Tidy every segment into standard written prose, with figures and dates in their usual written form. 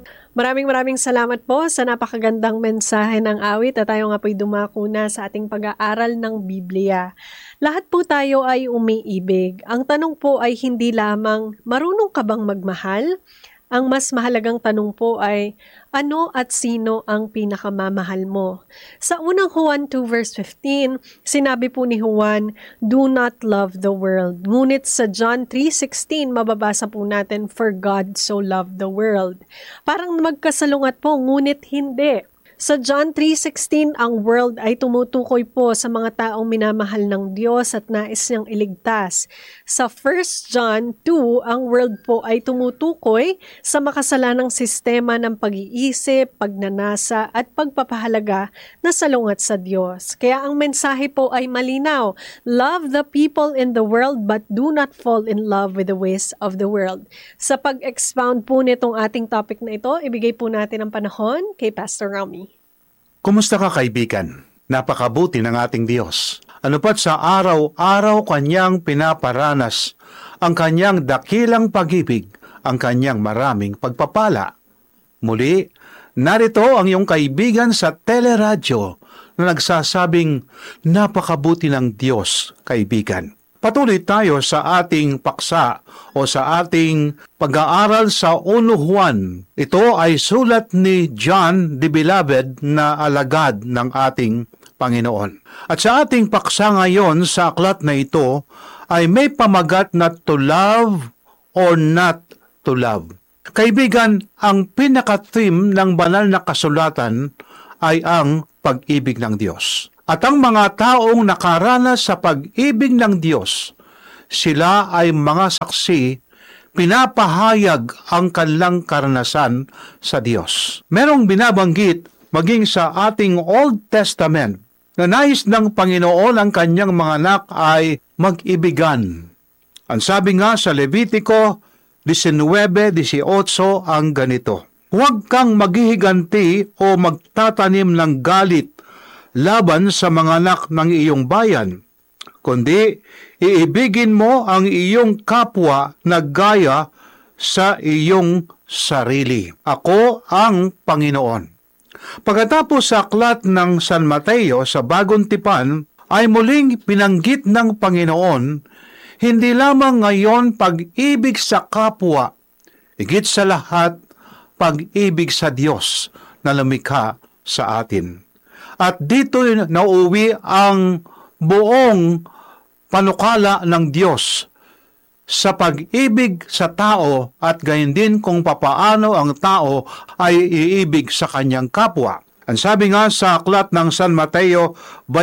Maraming salamat po sa napakagandang mensahe ng awit at tayo nga po'y dumako na sa ating pag-aaral ng Biblia. Lahat po tayo ay umiibig. Ang tanong po ay hindi lamang, marunong ka bang magmahal? Ang mas mahalagang tanong po ay, ano at sino ang pinakamamahal mo? Sa unang Juan 2 verse 15, sinabi po ni Juan, do not love the world. Ngunit sa John 3:16, mababasa po natin, for God so loved the world. Parang magkasalungat po, ngunit hindi. Sa John 3:16, ang world ay tumutukoy po sa mga taong minamahal ng Diyos at nais niyang iligtas. Sa 1 John 2, ang world po ay tumutukoy sa makasalanang sistema ng pag-iisip, pagnanasa at pagpapahalaga na salungat sa Diyos. Kaya ang mensahe po ay malinaw, love the people in the world but do not fall in love with the ways of the world. Sa pag-expound po nitong ating topic na ito, ibigay po natin ang panahon kay Pastor Romy. Kumusta ka, kaibigan? Napakabuti ng ating Diyos. Anupat sa araw-araw kanyang pinaparanas ang kanyang dakilang pag-ibig, ang kanyang maraming pagpapala. Muli, narito ang iyong kaibigan sa teleradyo na nagsasabing napakabuti ng Diyos, kaibigan. Patuloy tayo sa ating paksa o sa ating pag-aaral sa 1 Juan. Ito ay sulat ni John the Beloved na alagad ng ating Panginoon. At sa ating paksa ngayon sa aklat na ito ay may pamagat na to love or not to love. Kaibigan, ang pinaka-theme ng banal na kasulatan ay ang pag-ibig ng Diyos. At ang mga taong nakaranas sa pag-ibig ng Diyos, sila ay mga saksi, pinapahayag ang kanilang karanasan sa Diyos. Merong binabanggit maging sa ating Old Testament na nais ng Panginoon ang kanyang mga anak ay mag-ibigan. Ang sabi nga sa Levitico 19:18 ang ganito, huwag kang maghihiganti o magtatanim ng galit laban sa mga anak ng iyong bayan, kundi iibigin mo ang iyong kapwa na gaya sa iyong sarili. Ako ang Panginoon. Pagkatapos sa aklat ng San Mateo sa Bagong Tipan, ay muling binanggit ng Panginoon, hindi lamang ngayon pag-ibig sa kapwa, higit sa lahat, pag-ibig sa Diyos na lumikha sa atin. At dito nauwi ang buong panukala ng Diyos sa pag-ibig sa tao at gayon din kung papaano ang tao ay iibig sa kanyang kapwa. Ang sabi nga sa aklat ng San Mateo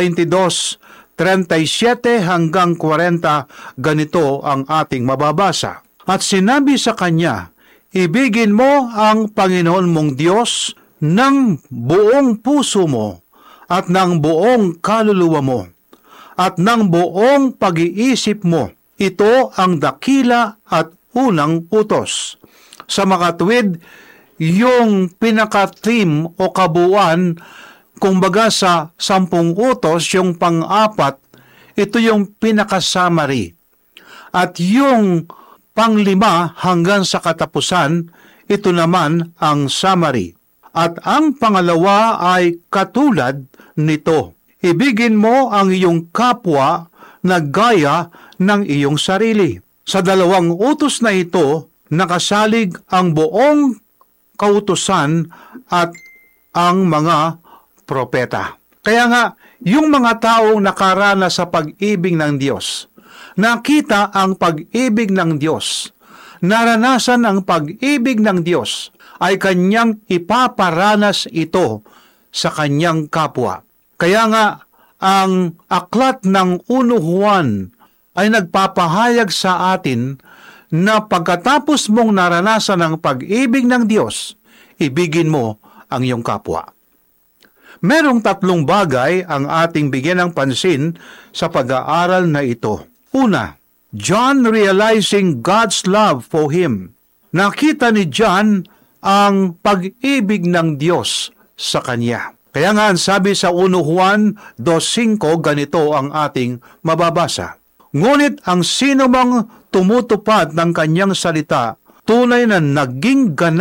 22:37 hanggang 40, ganito ang ating mababasa. At sinabi sa kanya, ibigin mo ang Panginoon mong Diyos ng buong puso mo, at ng buong kaluluwa mo, at ng buong pag-iisip mo. Ito ang dakila at unang utos. Sa makatwid, yung pinaka-theme o kabuuan, kumbaga sa 10 utos, yung pang-apat, ito yung pinaka-summary. At yung pang-5 hanggang sa katapusan, ito naman ang summary. At ang pangalawa ay katulad nito. Ibigin mo ang iyong kapwa na gaya ng iyong sarili. Sa 2 utos na ito, nakasalig ang buong kautusan at ang mga propeta. Kaya nga, yung mga taong nakaranas sa pag-ibig ng Diyos, nakita ang pag-ibig ng Diyos, naranasan ang pag-ibig ng Diyos, ay kanyang ipaparanas ito sa kanyang kapwa. Kaya nga, ang aklat ng 1 Juan ay nagpapahayag sa atin na pagkatapos mong naranasan ang pag-ibig ng Diyos, ibigin mo ang iyong kapwa. Merong 3 bagay ang ating bigyan ng pansin sa pag-aaral na ito. Una, John realizing God's love for him. Nakita ni John ang pag-ibig ng Diyos sa kanya. Kaya nga sabi sa 1 Juan 2:5, ganito ang ating mababasa. Ngunit ang sino mang tumutupad ng kanyang salita, tunay na naging ganap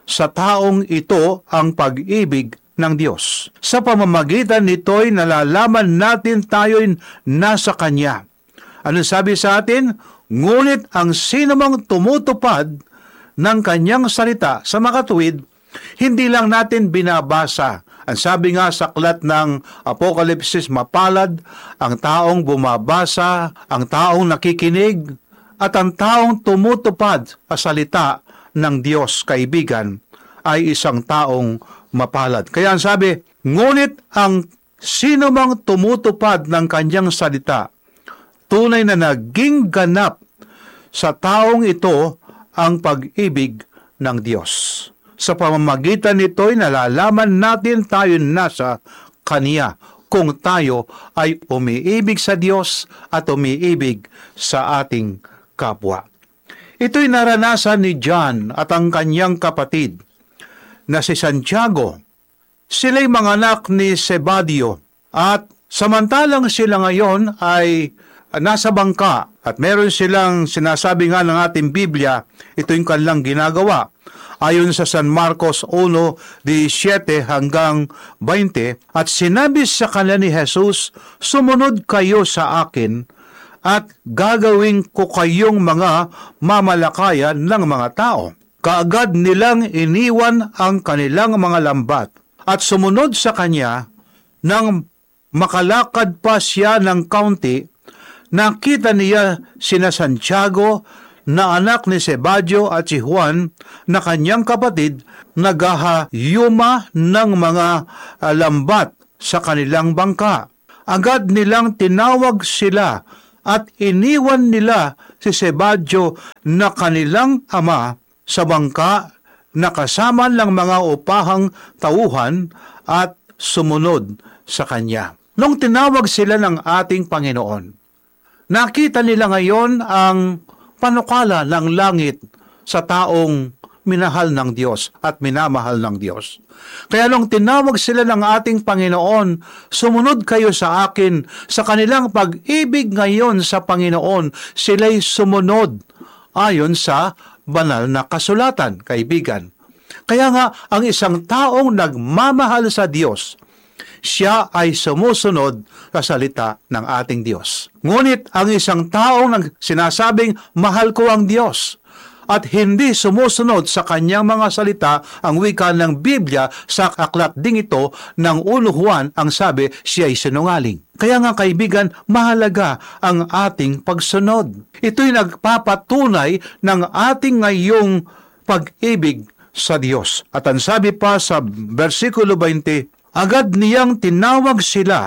sa taong ito ang pag-ibig ng Diyos. Sa pamamagitan nito'y nalalaman natin tayo'y nasa Kanya. Ano sabi sa atin? Ngunit ang sinumang tumutupad ng Kanyang salita sa makatuwid, hindi lang natin binabasa. Ang sabi nga sa aklat ng Apokalipsis, mapalad ang taong bumabasa, ang taong nakikinig, at ang taong tumutupad sa salita ng Diyos, kaibigan, ay isang taong mapalad. Kaya ang sabi, ngunit ang sino mang tumutupad ng Kanyang salita, tunay na naging ganap sa taong ito ang pag-ibig ng Diyos. Sa pamamagitan nito'y nalalaman natin tayo nasa Kanya kung tayo ay umiibig sa Diyos at umiibig sa ating kapwa. Ito'y naranasan ni John at ang kanyang kapatid na si Santiago. Sila'y mga anak ni Zebedeo at samantalang sila ngayon ay nasa bangka at meron silang sinasabi nga ng ating Biblia, ito yung kanilang ginagawa. Ayon sa San Marcos 1:17 hanggang 20, at sinabi sa kanila ni Jesus, sumunod kayo sa akin at gagawin ko kayong mga mamalakayan ng mga tao. Kaagad nilang iniwan ang kanilang mga lambat at sumunod sa kanya. Nang makalakad pa siya ng kaunti, nakita niya sina Santiago na anak ni Zebedeo at si Juan na kanyang kapatid naghahayuma ng mga lambat sa kanilang bangka. Agad nilang tinawag sila at iniwan nila si Zebedeo na kanilang ama sa bangka na kasama ng mga upahang tauhan at sumunod sa kanya. Nung tinawag sila ng ating Panginoon, nakita nila ngayon ang panukala ng langit sa taong minahal ng Diyos at minamahal ng Diyos. Kaya nung tinawag sila ng ating Panginoon, sumunod kayo sa akin, sa kanilang pag-ibig ngayon sa Panginoon, sila'y sumunod ayon sa banal na kasulatan, kaibigan. Kaya nga, ang isang taong nagmamahal sa Diyos, siya ay sumusunod sa salita ng ating Diyos. Ngunit ang isang taong sinasabing, mahal ko ang Diyos, at hindi sumusunod sa kanyang mga salita, ang wika ng Biblia sa aklat ding ito ng 1 Juan, ang sabi, siya ay sinungaling. Kaya nga kaibigan, mahalaga ang ating pagsunod. Ito'y nagpapatunay ng ating ngayong pag-ibig sa Diyos. At ang sabi pa sa versikulo 20, agad niyang tinawag sila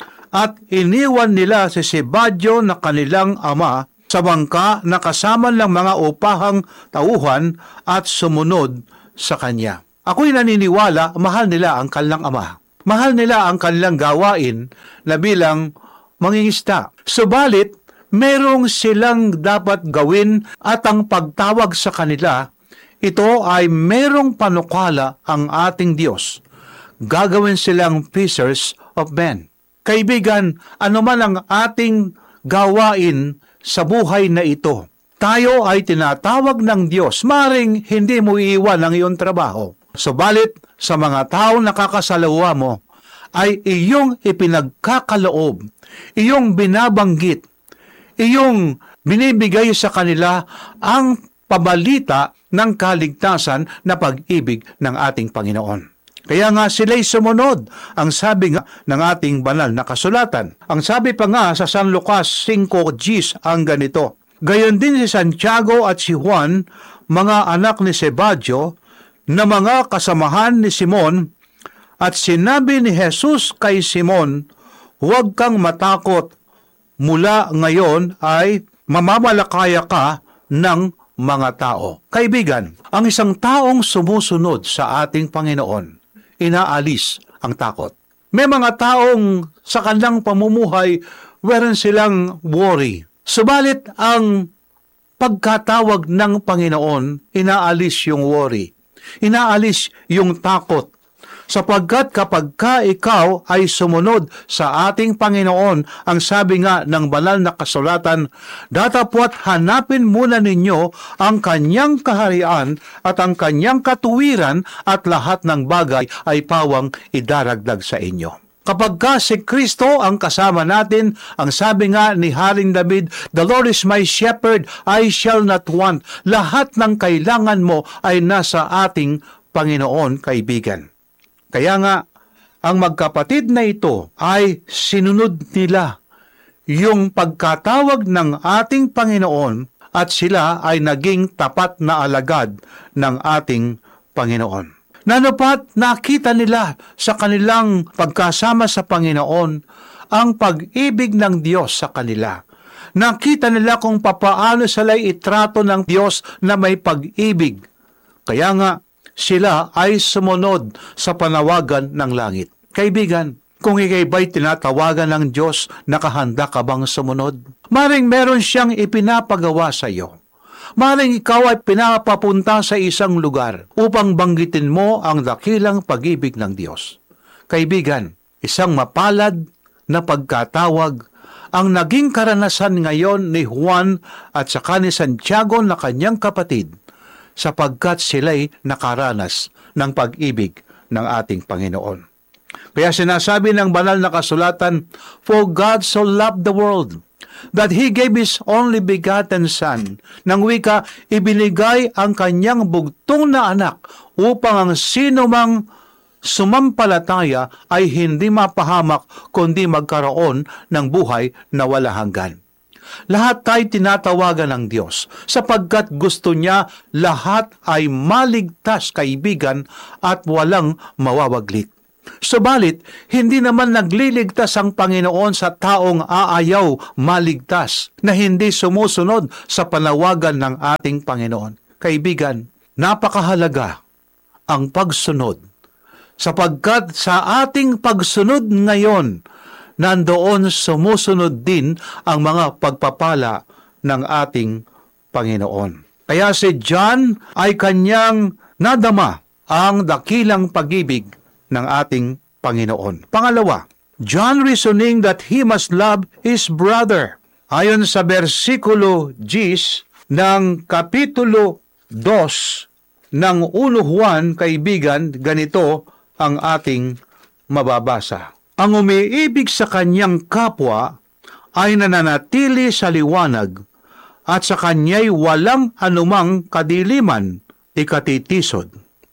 at iniwan nila si Zebedeo na kanilang ama sa bangka na kasama ng mga upahang tauhan at sumunod sa kanya. Ako'y naniniwala, mahal nila ang kanilang ama. Mahal nila ang kanilang gawain na bilang mangingisda. Subalit, merong silang dapat gawin at ang pagtawag sa kanila, ito ay merong panukala ang ating Diyos. Gagawin silang fishers of men. Kaibigan, anuman ang ating gawain sa buhay na ito, tayo ay tinatawag ng Diyos. Maring hindi mo iiwan ang iyong trabaho. Subalit, sa mga taong nakakasalawa mo, ay iyong ipinagkakaloob, iyong binabanggit, iyong binibigay sa kanila ang pabalita ng kaligtasan na pag-ibig ng ating Panginoon. Kaya nga sila'y sumunod, ang sabi nga ng ating banal na kasulatan. Ang sabi pa nga sa San Lucas 5:10 ang ganito, gayon din si Santiago at si Juan, mga anak ni Zebedeo, na mga kasamahan ni Simon, at sinabi ni Jesus kay Simon, huwag kang matakot, mula ngayon ay mamamalakaya ka ng mga tao. Kaibigan, ang isang taong sumusunod sa ating Panginoon, inaalis ang takot. May mga taong sa kanilang pamumuhay, meron silang worry. Subalit ang pagkatawag ng Panginoon, inaalis yung worry. Inaalis yung takot. Sapagkat kapag ikaw ay sumunod sa ating Panginoon, ang sabi nga ng banal na kasulatan, datapwat hanapin muna ninyo ang kanyang kaharian at ang kanyang katuwiran at lahat ng bagay ay pawang idaragdag sa inyo. Kapag si Kristo ang kasama natin, ang sabi nga ni Haring David, "The Lord is my shepherd, I shall not want." Lahat ng kailangan mo ay nasa ating Panginoon, kaibigan. Kaya nga, ang magkapatid na ito ay sinunod nila yung pagkatawag ng ating Panginoon at sila ay naging tapat na alagad ng ating Panginoon. Nanapat nakita nila sa kanilang pagkasama sa Panginoon ang pag-ibig ng Diyos sa kanila. Nakita nila kung papaano sila itrato ng Diyos na may pag-ibig. Kaya nga, sila ay sumunod sa panawagan ng langit. Kaibigan, kung ikay ba'y tinatawagan ng Diyos, nakahanda ka bang sumunod? Maring meron siyang ipinapagawa sa iyo. Maring ikaw ay pinapapunta sa isang lugar upang banggitin mo ang dakilang pag-ibig ng Diyos. Kaibigan, isang mapalad na pagkatawag ang naging karanasan ngayon ni Juan at saka ni Santiago na kanyang kapatid, sapagkat sila'y nakaranas ng pag-ibig ng ating Panginoon. Kaya sinasabi ng banal na kasulatan, "For God so loved the world, that He gave His only begotten Son." Nang wika, ibinigay ang kanyang bugtong na anak upang ang sino mang sumampalataya ay hindi mapahamak kundi magkaroon ng buhay na wala hanggan. Lahat tayo tinatawagan ng Diyos sapagkat gusto niya lahat ay maligtas, kaibigan, at walang mawawaglit. Subalit, hindi naman nagliligtas ang Panginoon sa taong aayaw maligtas na hindi sumusunod sa panawagan ng ating Panginoon. Kaibigan, napakahalaga ang pagsunod sapagkat sa ating pagsunod ngayon, nandoon sumusunod din ang mga pagpapala ng ating Panginoon. Kaya si John ay kanyang nadama ang dakilang pag-ibig ng ating Panginoon. Pangalawa, John reasoning that he must love his brother. Ayon sa versikulo 10 ng kapitulo 2 ng 1 Juan, kaibigan, ganito ang ating mababasa. Ang umiibig sa kanyang kapwa ay nananatili sa liwanag at sa kanya'y walang anumang kadiliman, ikatitisod.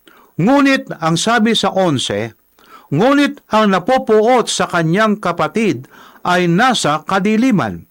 Ngunit, ang sabi sa 11, ngunit ang napupuot sa kanyang kapatid ay nasa kadiliman.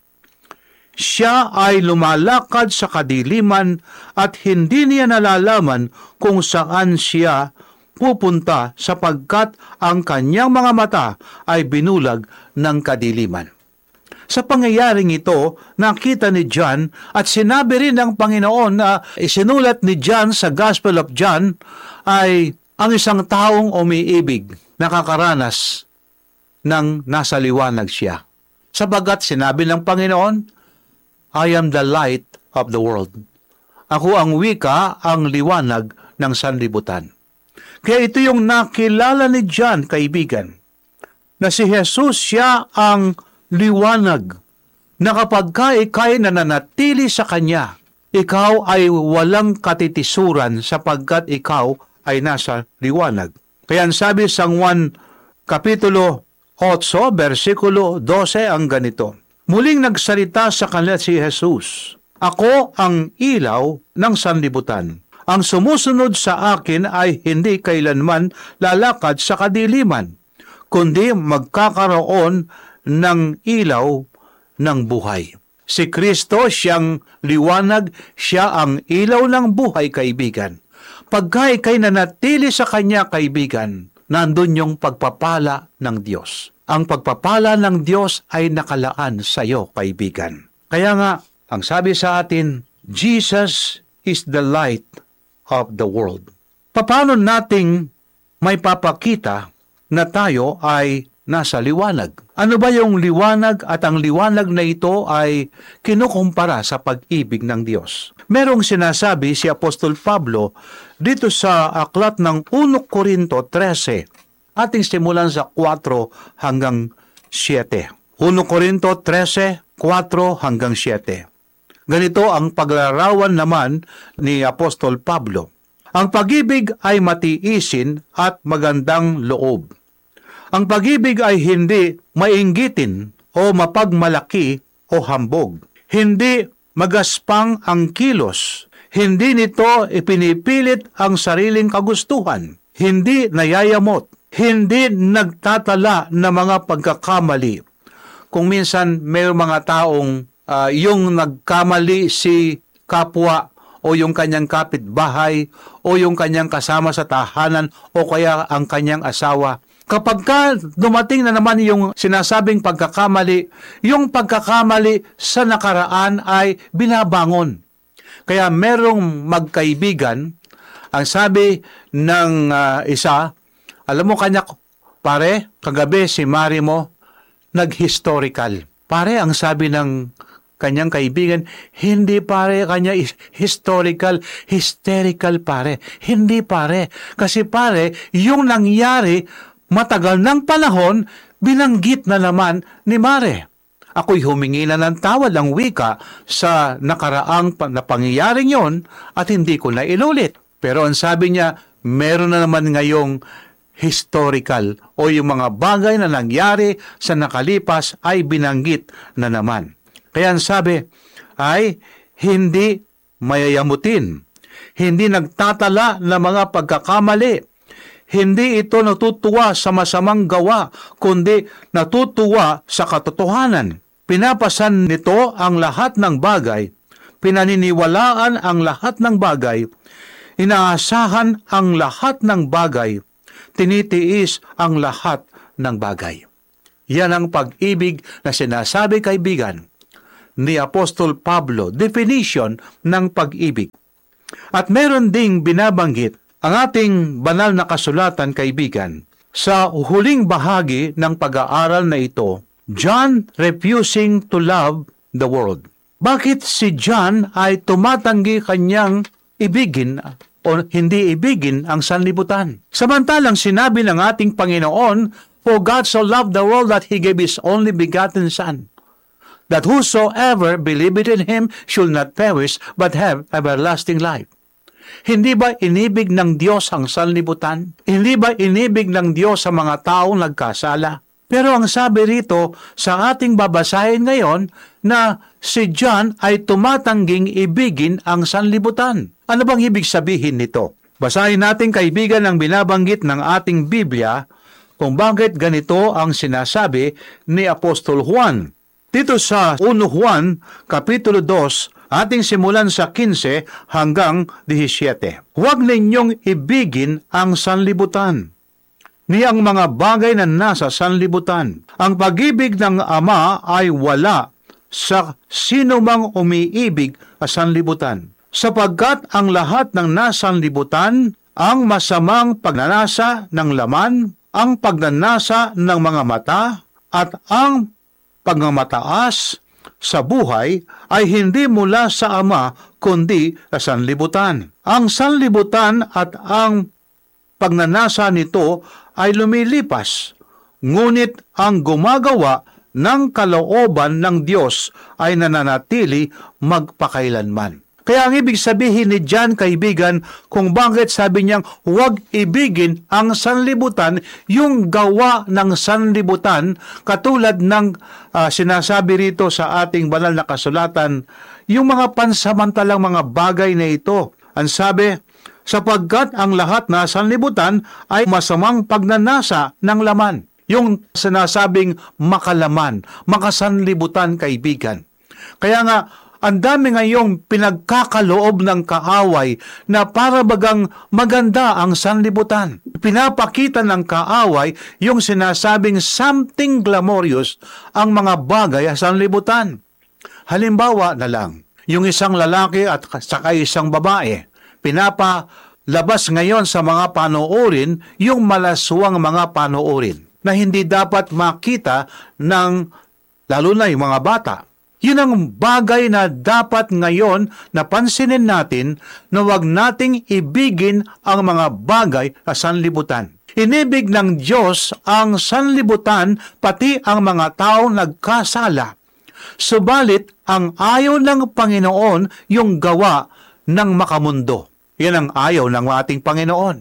Siya ay lumalakad sa kadiliman at hindi niya nalalaman kung saan siya pupunta sapagkat ang kanyang mga mata ay binulag ng kadiliman. Sa pangyayaring ito, nakita ni John at sinabi rin ng Panginoon na isinulat ni John sa Gospel of John ay ang isang taong umiibig, nakakaranas ng nasa liwanag siya. Sabagat sinabi ng Panginoon, "I am the light of the world." Ako ang wika, ang liwanag ng sanlibutan. Kaya ito yung nakilala ni John, kaibigan, na si Jesus siya ang liwanag, na kapag ika'y nananatili sa Kanya, ikaw ay walang katitisuran sapagkat ikaw ay nasa liwanag. Kaya ang sabi sa Juan Kapitulo 8, versikulo 12 ang ganito, muling nagsalita sa kanila si Jesus, "Ako ang ilaw ng sanlibutan. Ang sumusunod sa akin ay hindi kailanman lalakad sa kadiliman, kundi magkakaroon ng ilaw ng buhay." Si Kristo siyang liwanag, siya ang ilaw ng buhay, kaibigan. Pagka ika'y nanatili sa Kanya, kaibigan, nandun yung pagpapala ng Diyos. Ang pagpapala ng Diyos ay nakalaan sa iyo, kaibigan. Kaya nga, ang sabi sa atin, Jesus is the light of the world. Paano nating may papakita na tayo ay nasa liwanag? Ano ba yung liwanag? At ang liwanag na ito ay kinukumpara sa pag-ibig ng Diyos. Merong sinasabi si Apostol Pablo dito sa aklat ng 1 Korinto 13, Ating simulan sa 4 hanggang 7. 1 Corinto 13, 4 hanggang 7. Ganito ang paglarawan naman ni Apostol Pablo. Ang pag-ibig ay matiisin at magandang loob. Ang pag-ibig ay hindi mainggitin o mapagmalaki o hambog. Hindi magaspang ang kilos. Hindi nito ipinipilit ang sariling kagustuhan. Hindi nayayamot. Hindi nagtatala ng mga pagkakamali. Kung minsan may mga taong yung nagkamali si kapwa o yung kanyang kapitbahay o yung kanyang kasama sa tahanan o kaya ang kanyang asawa. Kapag ka dumating na naman yung sinasabing pagkakamali, yung pagkakamali sa nakaraan ay binabangon. Kaya merong magkaibigan, ang sabi ng isa, alam mo kanya, pare, kagabi si Mari mo, nag-historical. Pare, ang sabi ng kanyang kaibigan, hindi pare, kanya historical, hysterical pare. Hindi pare. Kasi pare, yung nangyari, matagal ng panahon, binanggit na naman ni Mare. Ako'y humingi na ng tawad ng wika sa nakaraang na pangyayaring yon at hindi ko na inulit. Pero ang sabi niya, meron na naman ngayong historical o yung mga bagay na nangyari sa nakalipas ay binanggit na naman. Kaya ang sabi ay hindi mayayamutin, hindi nagtatala ng mga pagkakamali, hindi ito natutuwa sa masamang gawa, kundi natutuwa sa katotohanan. Pinapasan nito ang lahat ng bagay, pinaniniwalaan ang lahat ng bagay, inaasahan ang lahat ng bagay, tinitiis ang lahat ng bagay. Yan ang pag-ibig na sinasabi, kaibigan, ni Apostol Pablo, definition ng pag-ibig. At meron ding binabanggit ang ating banal na kasulatan, kaibigan, sa huling bahagi ng pag-aaral na ito, John refusing to love the world. Bakit si John ay tumatanggi kanyang ibigin o hindi ibigin ang sanlibutan? Samantalang sinabi ng ating Panginoon, for God so loved the world that He gave His only begotten Son, that whosoever believeth in Him should not perish, but have everlasting life. Hindi ba inibig ng Diyos ang sanlibutan? Hindi ba inibig ng Diyos sa mga taong nagkasala? Pero ang sabi rito sa ating babasahin ngayon na si John ay tumatangging ibigin ang sanlibutan. Ano bang ibig sabihin nito? Basahin natin, kaibigan, ang binabanggit ng ating Biblia kung bakit ganito ang sinasabi ni Apostol Juan. Dito sa 1 Juan, Kapitulo 2, ating simulan sa 15 hanggang 17. Huwag ninyong ibigin ang sanlibutan, ni ang mga bagay na nasa sanlibutan. Ang pag-ibig ng Ama ay wala sa sino mang umiibig sa sanlibutan. Sapagkat ang lahat ng nasa sanlibutan, ang masamang pagnanasa ng laman, ang pagnanasa ng mga mata, at ang pagmamataas sa buhay ay hindi mula sa Ama kundi sa sanlibutan. Ang sanlibutan at ang pagnanasa nito ay lumilipas, ngunit ang gumagawa ng kalooban ng Diyos ay nananatili magpakailanman. Kaya ang ibig sabihin ni John, kaibigan, kung bakit sabi niyang huwag ibigin ang sanlibutan, yung gawa ng sanlibutan, katulad ng sinasabi rito sa ating banal na kasulatan, yung mga pansamantalang mga bagay na ito. Ang sabi, sapagkat ang lahat na sanlibutan ay masamang pagnanasa ng laman. Yung sinasabing makalaman, makasanlibutan, kaibigan. Kaya nga, ang dami ngayong pinagkakaloob ng kaaway na para bagang maganda ang sanlibutan. Pinapakita ng kaaway yung sinasabing something glamorous ang mga bagay sa sanlibutan. Halimbawa na lang, yung isang lalaki at saka isang babae, pinapalabas ngayon sa mga panoorin yung malaswang mga panoorin na hindi dapat makita ng lalo na yung mga bata. Yun ang bagay na dapat ngayon napansinin natin na wag nating ibigin ang mga bagay sa sanlibutan. Inibig ng Diyos ang sanlibutan, pati ang mga taong nagkasala. Subalit, ang ayaw ng Panginoon yung gawa ng makamundo. Yan ang ayaw ng ating Panginoon.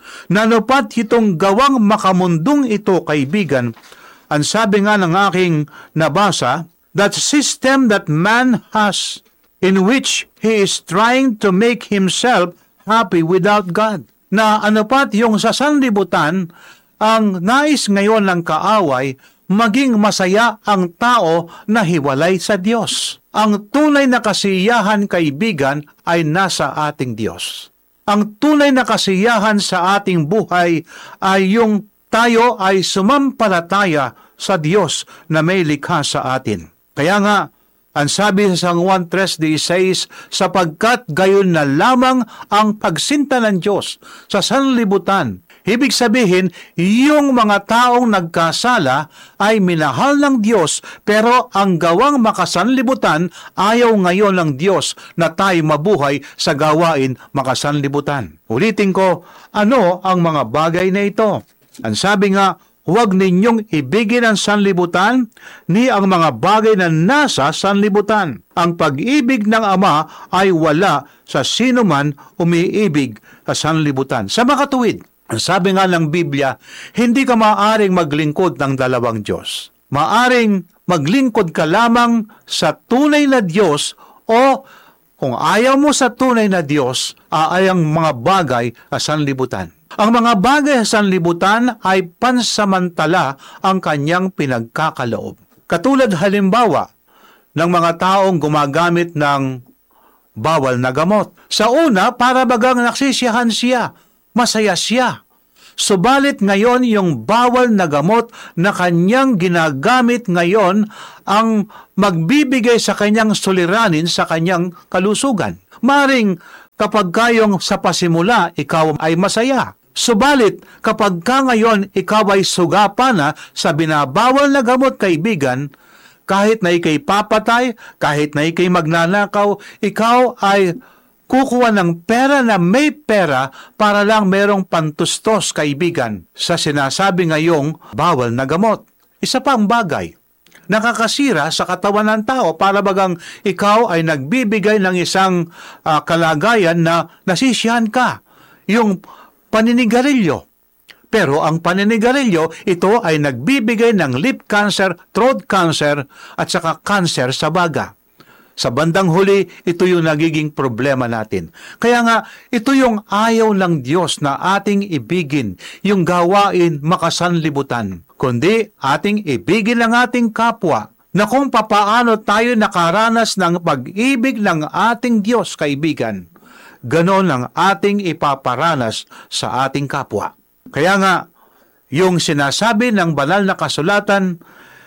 Nanupat itong gawang makamundong ito, kaibigan. Ang sabi nga ng aking nabasa, that system that man has in which he is trying to make himself happy without God. Na anupat yung sa sanlibutan, ang nais ngayon ng kaaway, maging masaya ang tao na hiwalay sa Diyos. Ang tunay na kasiyahan, kaibigan, ay nasa ating Diyos. Ang tunay na kasiyahan sa ating buhay ay yung tayo ay sumampalataya sa Diyos na may likha sa atin. Kaya nga, ang sabi sa San Juan 3:16, sapagkat gayon na lamang ang pagsinta ng Diyos sa sanlibutan. Ibig sabihin, yung mga taong nagkasala ay minahal ng Diyos, pero ang gawang makasanlibutan, ayaw ngayon ng Diyos na tayo mabuhay sa gawain makasanlibutan. Ulitin ko, ano ang mga bagay na ito? Ang sabi nga, huwag ninyong ibigin ang sanlibutan, ni ang mga bagay na nasa sanlibutan. Ang pag-ibig ng Ama ay wala sa sino man umiibig sa sanlibutan. Sa makatuwid, ang sabi nga ng Biblia, hindi ka maaaring maglingkod ng dalawang Diyos. Maaring maglingkod ka lamang sa tunay na Diyos, o kung ayaw mo sa tunay na Diyos, ang mga bagay sa sanlibutan. Ang mga bagay sa sanlibutan ay pansamantala ang kanyang pinagkakaloob. Katulad halimbawa ng mga taong gumagamit ng bawal na gamot. Sa una, para bagang nagsisiyahan siya, masaya siya. Subalit ngayon, yung bawal na gamot na kanyang ginagamit ngayon ang magbibigay sa kanyang suliranin sa kanyang kalusugan. Maring kapag kayong sa pasimula, ikaw ay masaya. Subalit, kapag ka ngayon ikaw ay sugapa na sa binabawal na gamot, kaibigan, kahit na ikay papatay, kahit na ikay magnanakaw, ikaw ay kukuha ng pera na may pera para lang merong pantustos, kaibigan, sa sinasabi ngayong bawal na gamot. Isa pa ang bagay, nakakasira sa katawan ng tao para bagang ikaw ay nagbibigay ng isang kalagayan na nasisiyahan ka. Yung paninigarilyo. Pero ang paninigarilyo, ito ay nagbibigay ng lip cancer, throat cancer, at saka cancer sa baga. Sa bandang huli, ito yung nagiging problema natin. Kaya nga, ito yung ayaw ng Diyos na ating ibigin, yung gawain makasanlibutan. Kundi ating ibigin ang ating kapwa, na kung papaano tayo nakaranas ng pag-ibig ng ating Diyos, kaibigan, ganon ang ating ipaparanas sa ating kapwa. Kaya nga, yung sinasabi ng banal na kasulatan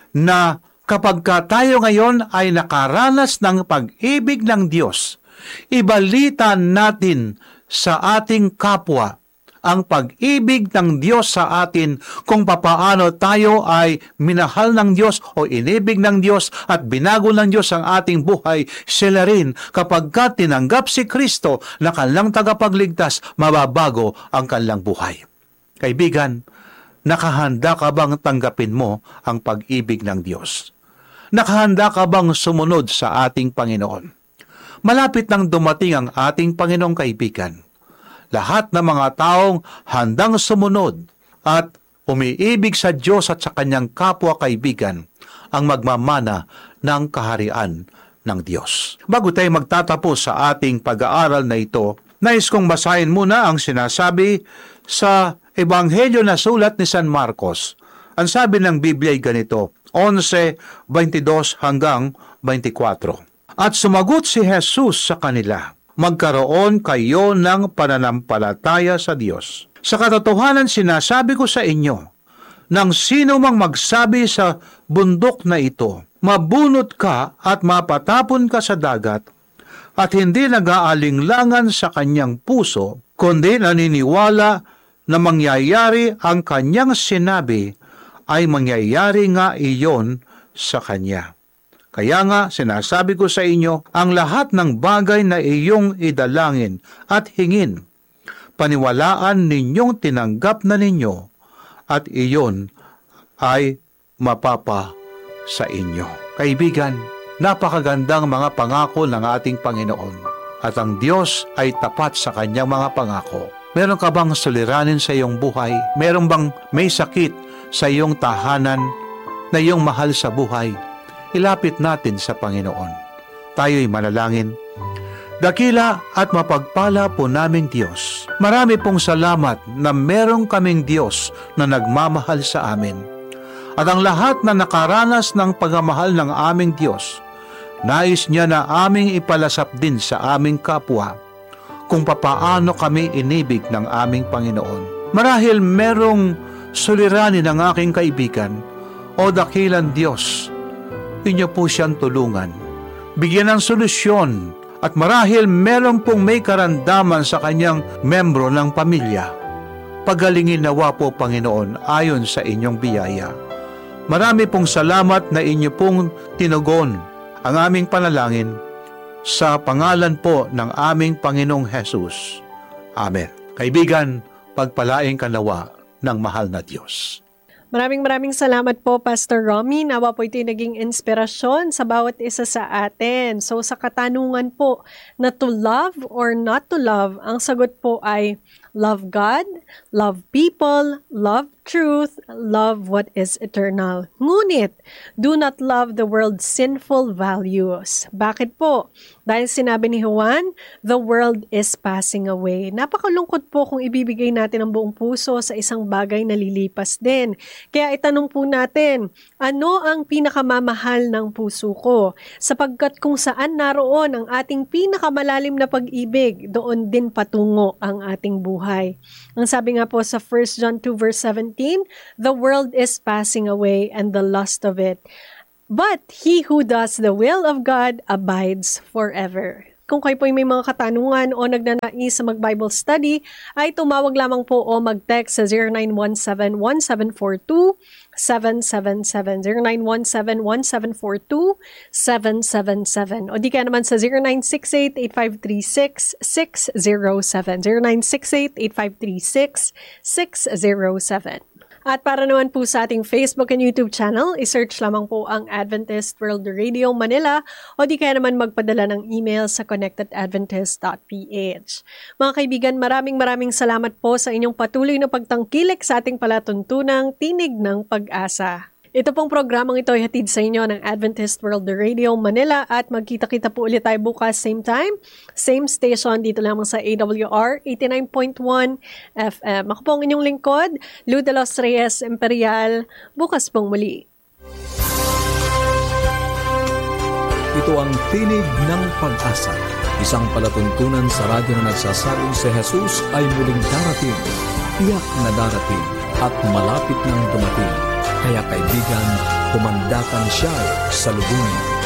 na kapag tayo ngayon ay nakaranas ng pag-ibig ng Diyos, ibalita natin sa ating kapwa ang pag-ibig ng Diyos sa atin, kung papaano tayo ay minahal ng Diyos o inibig ng Diyos at binago ng Diyos ang ating buhay. Sila rin, kapag tinanggap si Kristo na kanilang tagapagligtas, mababago ang kanilang buhay. Kaibigan, nakahanda ka bang tanggapin mo ang pag-ibig ng Diyos? Nakahanda ka bang sumunod sa ating Panginoon? Malapit nang dumating ang ating Panginoong, kaibigan. Lahat ng mga taong handang sumunod at umiibig sa Diyos at sa kanyang kapwa, kaibigan, ang magmamana ng kaharian ng Diyos. Bago tayo magtatapos sa ating pag-aaral na ito, nais kong basahin muna ang sinasabi sa Ebanghelyo na sulat ni San Marcos. Ang sabi ng Biblia ay ganito, 11:22 hanggang 24. At sumagot si Jesus sa kanila, magkaroon kayo ng pananampalataya sa Diyos. Sa katotohanan sinasabi ko sa inyo, nang sino mang magsabi sa bundok na ito, mabunot ka at mapatapon ka sa dagat, at hindi nag-aalinglangan sa kanyang puso, kundi naniniwala na mangyayari ang kanyang sinabi, ay mangyayari nga iyon sa kanya. Kaya nga, sinasabi ko sa inyo, ang lahat ng bagay na iyong idalangin at hingin, paniwalaan ninyong tinanggap na ninyo, at iyon ay mapapa sa inyo. Kaibigan, napakagandang mga pangako ng ating Panginoon. At ang Diyos ay tapat sa kanyang mga pangako. Meron ka bang suliranin sa iyong buhay? Meron bang may sakit sa iyong tahanan na iyong mahal sa buhay? Ilapit natin sa Panginoon. Tayo'y manalangin. Dakila at mapagpala po naming Diyos. Marami pong salamat na meron kaming Diyos na nagmamahal sa amin. At ang lahat na nakaranas ng pagmamahal ng aming Diyos, nais niya na aming ipalasap din sa aming kapwa kung papaano kami inibig ng aming Panginoon. Marahil merong suliranin ng aking kaibigan o dakilang Diyos, inyo po siyang tulungan, bigyan ng solusyon, at marahil meron pong may karamdaman sa kanyang membro ng pamilya. Pagalingin nawa po, Panginoon, ayon sa inyong biyaya. Marami pong salamat na inyo pong tinugon ang aming panalangin sa pangalan po ng aming Panginoong Hesus. Amen. Kaibigan, pagpalain ka nawa ng mahal na Diyos. Maraming salamat po, Pastor Romy. Nawa po ito'y naging inspirasyon sa bawat isa sa atin. So sa katanungan po na to love or not to love, ang sagot po ay love God, love people, love truth, love what is eternal. Ngunit, do not love the world's sinful values. Bakit po? Dahil sinabi ni Juan, the world is passing away. Napakalungkot po kung ibibigay natin ang buong puso sa isang bagay na lilipas din. Kaya itanong po natin, ano ang pinakamamahal ng puso ko? Sapagkat kung saan naroon ang ating pinakamalalim na pag-ibig, doon din patungo ang ating buhay. Ang sabi nga po sa 1 John 2 verse 17, the world is passing away and the lust of it. But he who does the will of God abides forever. Kung kayo po may mga katanungan o nagnanais sa mag-Bible study, ay tumawag lamang po o mag-text sa 0917-1742-777. 0917-1742-777. O di kaya naman sa 0968-8536-607. 0968-8536-607. At para naman po sa ating Facebook and YouTube channel, isearch lamang po ang Adventist World Radio Manila o di kaya naman magpadala ng email sa connectedadventist.ph. Mga kaibigan, maraming salamat po sa inyong patuloy na pagtangkilik sa ating palatuntunang Tinig ng Pag-asa. Ito pong programang ito ay hatid sa inyo ng Adventist World Radio Manila at magkita-kita po ulit tayo bukas same time, same station dito lamang sa AWR 89.1 FM. Ako po ang inyong lingkod, Lou de los Reyes Imperial. Bukas pong muli. Ito ang Tinig ng Pag-asa, isang palatuntunan sa radyo na nagsasabing si Jesus ay muling darating, tiyak na darating at malapit nang dumating. Kaya kaibigan, kumandakan siya sa lubungin.